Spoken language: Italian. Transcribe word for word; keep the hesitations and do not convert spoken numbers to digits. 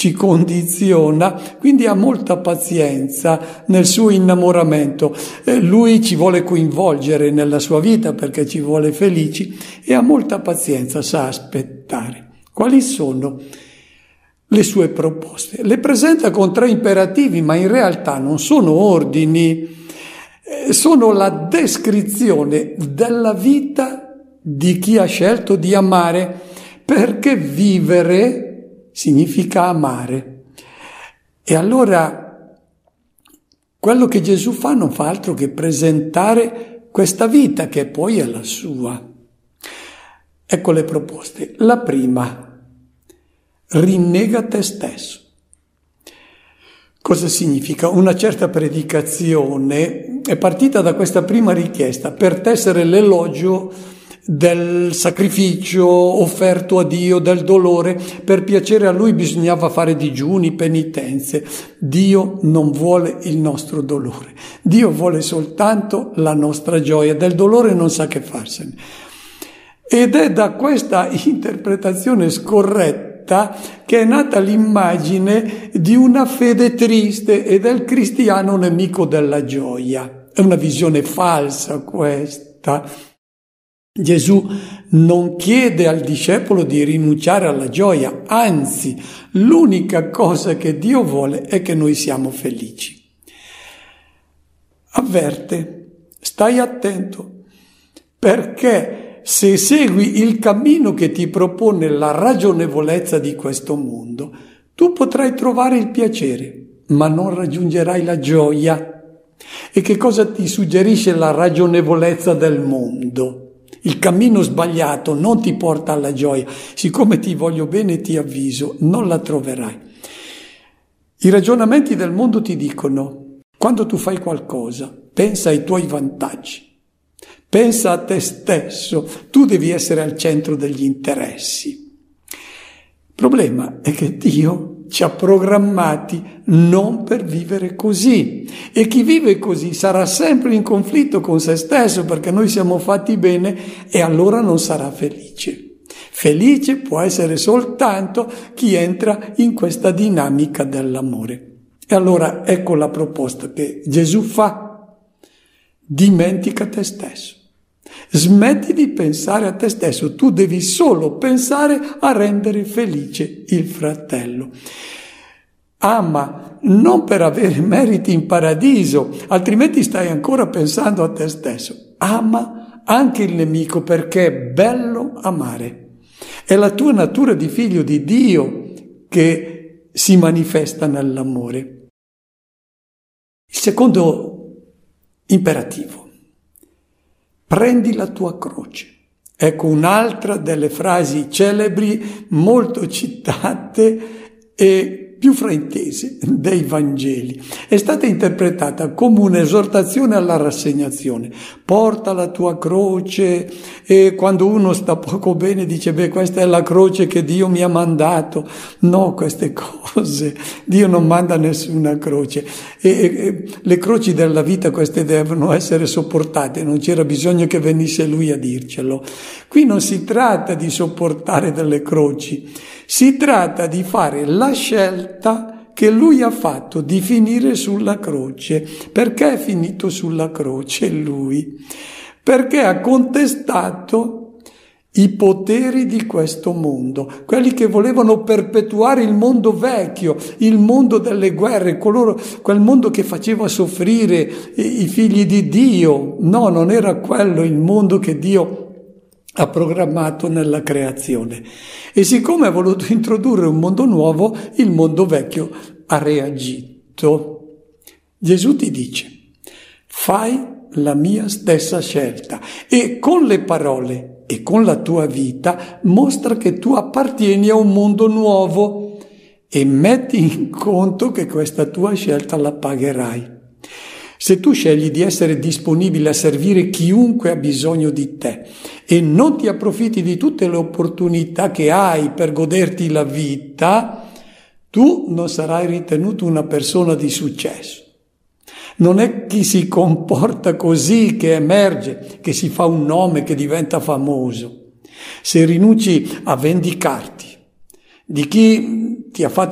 ci condiziona, quindi ha molta pazienza nel suo innamoramento. Eh, lui ci vuole coinvolgere nella sua vita perché ci vuole felici e ha molta pazienza, sa aspettare. Quali sono le sue proposte? Le presenta con tre imperativi, ma in realtà non sono ordini, eh, sono la descrizione della vita di chi ha scelto di amare, perché vivere significa amare. E allora quello che Gesù fa non fa altro che presentare questa vita che poi è la sua. Ecco le proposte. La prima: rinnega te stesso. Cosa significa? Una certa predicazione è partita da questa prima richiesta: per tessere l'elogio del sacrificio offerto a Dio, del dolore. Per piacere a Lui bisognava fare digiuni, penitenze. Dio non vuole il nostro dolore, Dio vuole soltanto la nostra gioia. Del dolore non sa che farsene. Ed è da questa interpretazione scorretta che è nata l'immagine di una fede triste e del cristiano nemico della gioia. È una visione falsa questa. Gesù non chiede al discepolo di rinunciare alla gioia, anzi, l'unica cosa che Dio vuole è che noi siamo felici. Avverte, stai attento, perché se segui il cammino che ti propone la ragionevolezza di questo mondo, tu potrai trovare il piacere, ma non raggiungerai la gioia. E che cosa ti suggerisce la ragionevolezza del mondo? Il cammino sbagliato non ti porta alla gioia. Siccome ti voglio bene, ti avviso, non la troverai. I ragionamenti del mondo ti dicono: quando tu fai qualcosa, pensa ai tuoi vantaggi, pensa a te stesso, tu devi essere al centro degli interessi. Il problema è che Dio ci ha programmati non per vivere così, e chi vive così sarà sempre in conflitto con se stesso, perché noi siamo fatti bene, e allora non sarà felice. Felice può essere soltanto chi entra in questa dinamica dell'amore. E allora ecco la proposta che Gesù fa: dimentica te stesso. Smetti di pensare a te stesso, tu devi solo pensare a rendere felice il fratello. Ama non per avere meriti in paradiso, altrimenti stai ancora pensando a te stesso. Ama anche il nemico, perché è bello amare. È la tua natura di figlio di Dio che si manifesta nell'amore. Il secondo imperativo: prendi la tua croce. Ecco un'altra delle frasi celebri, molto citate e più fraintese dei Vangeli. È stata interpretata come un'esortazione alla rassegnazione. Porta la tua croce, e quando uno sta poco bene dice: beh, questa è la croce che Dio mi ha mandato. No, queste cose, Dio non manda nessuna croce. E, e le croci della vita, queste devono essere sopportate, non c'era bisogno che venisse Lui a dircelo. Qui non si tratta di sopportare delle croci, si tratta di fare la scelta che Lui ha fatto di finire sulla croce. Perché è finito sulla croce Lui? Perché ha contestato i poteri di questo mondo, quelli che volevano perpetuare il mondo vecchio, il mondo delle guerre, coloro, quel mondo che faceva soffrire i figli di Dio. No, non era quello il mondo che Dio ha programmato nella creazione. E siccome ha voluto introdurre un mondo nuovo, il mondo vecchio ha reagito. Gesù ti dice: fai la mia stessa scelta, e con le parole e con la tua vita mostra che tu appartieni a un mondo nuovo, e metti in conto che questa tua scelta la pagherai. Se tu scegli di essere disponibile a servire chiunque ha bisogno di te e non ti approfitti di tutte le opportunità che hai per goderti la vita, tu non sarai ritenuto una persona di successo. Non è chi si comporta così che emerge, che si fa un nome, che diventa famoso. Se rinunci a vendicarti di chi ti ha fatto